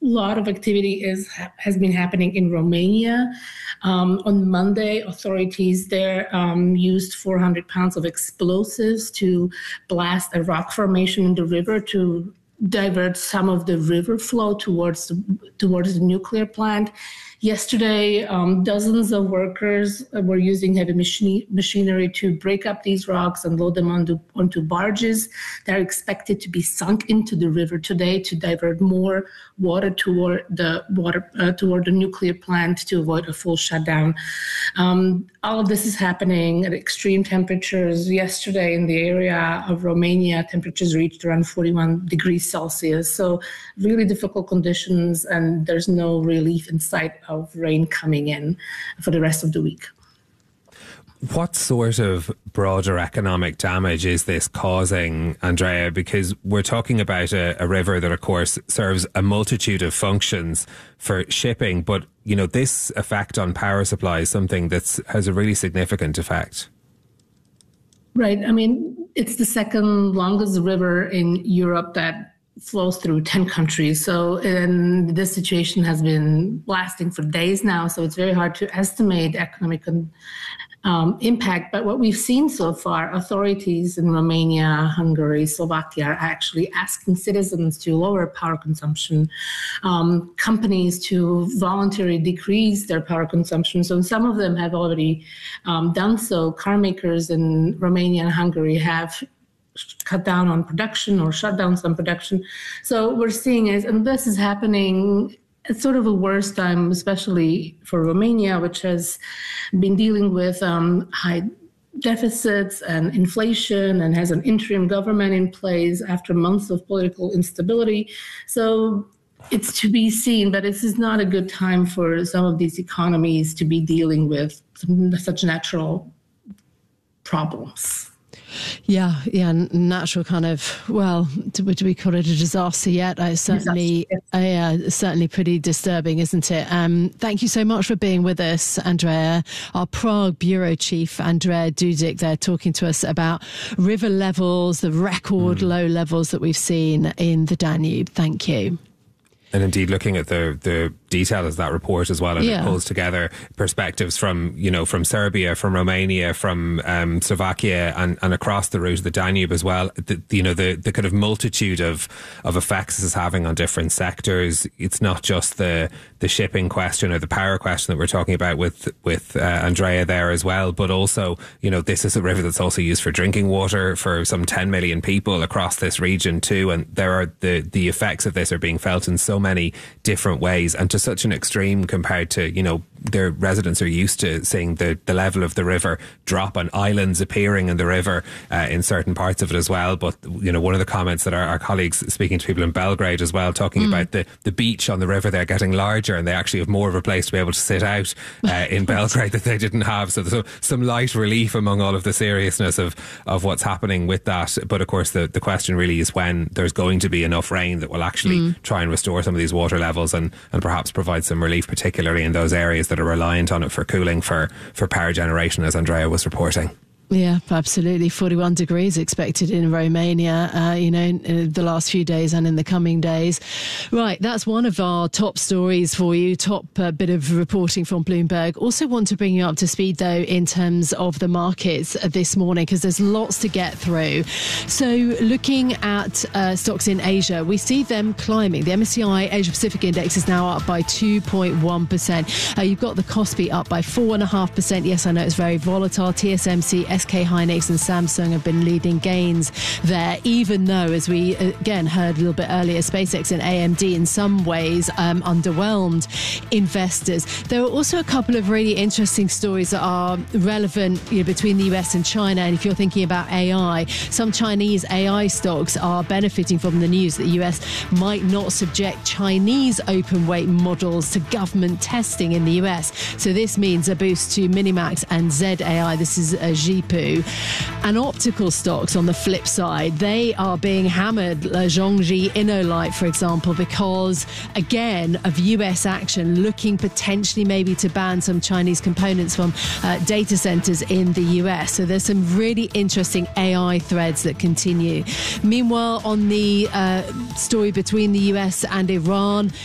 lot of activity has been happening in Romania. On Monday, authorities there used 400 pounds of explosives to blast a rock formation in the river to divert some of the river flow towards the nuclear plant. Yesterday, dozens of workers were using heavy machinery to break up these rocks and load them onto barges. They're expected to be sunk into the river today to divert more water toward the nuclear plant to avoid a full shutdown. All of this is happening at extreme temperatures. Yesterday in the area of Romania, temperatures reached around 41 degrees Celsius. So really difficult conditions, and there's no relief in sight of rain coming in for the rest of the week. What sort of broader economic damage is this causing, Andrea? Because we're talking about a river that, of course, serves a multitude of functions for shipping, but, you know, this effect on power supply is something that has a really significant effect. Right. I mean, it's the second longest river in Europe that flows through 10 countries. So this situation has been lasting for days now. So it's very hard to estimate economic impact. But what we've seen so far, authorities in Romania, Hungary, Slovakia are actually asking citizens to lower power consumption, companies to voluntarily decrease their power consumption. So some of them have already done so. Car makers in Romania and Hungary have cut down on production or shut down some production. So we're seeing it, and this is happening at sort of a worse time, especially for Romania, which has been dealing with high deficits and inflation and has an interim government in place after months of political instability. So it's to be seen, but this is not a good time for some of these economies to be dealing with such natural problems. Yeah, natural kind of, well, do we call it a disaster yet? It's certainly, certainly pretty disturbing, isn't it? Thank you so much for being with us, Andrea. Our Prague Bureau Chief, Andrea Dudik, there talking to us about river levels, the record low levels that we've seen in the Danube. Thank you. And indeed, looking at the detail of that report as well, and it pulls together perspectives from Serbia, from Romania, from Slovakia, and across the route of the Danube as well. The kind of multitude of effects this is having on different sectors. It's not just the shipping question or the power question that we're talking about with Andrea there as well, but also, this is a river that's also used for drinking water for some 10 million people across this region too, and there are the effects of this are being felt in so many different ways, and to such an extreme compared to, their residents are used to seeing the level of the river drop and islands appearing in the river in certain parts of it as well. But, one of the comments that our colleagues speaking to people in Belgrade as well, talking about the beach on the river there getting larger, and they actually have more of a place to be able to sit out in Belgrade that they didn't have. So there's some light relief among all of the seriousness of what's happening with that. But of course, the question really is when there's going to be enough rain that will actually try and restore some of these water levels and perhaps provide some relief, particularly in those areas that are reliant on it for cooling for power generation, as Andrea was reporting. Yeah, absolutely. 41 degrees expected in Romania, in the last few days and in the coming days. Right, that's one of our top stories for you, top bit of reporting from Bloomberg. Also want to bring you up to speed, though, in terms of the markets this morning, because there's lots to get through. So looking at stocks in Asia, we see them climbing. The MSCI Asia Pacific Index is now up by 2.1%. You've got the Kospi up by 4.5%. Yes, I know it's very volatile. TSMC, SK Hynix and Samsung have been leading gains there, even though, as we again heard a little bit earlier, SpaceX and AMD in some ways underwhelmed investors. There are also a couple of really interesting stories that are relevant between the US and China. And if you're thinking about AI, some Chinese AI stocks are benefiting from the news that the US might not subject Chinese open weight models to government testing in the US. So this means a boost to Minimax and ZAI. This is Zhipu. And optical stocks, on the flip side, they are being hammered. Zhongji Innolight, for example, because, again, of US action looking potentially maybe to ban some Chinese components from data centers in the US. So there's some really interesting AI threads that continue. Meanwhile, on the story between the US and Iran,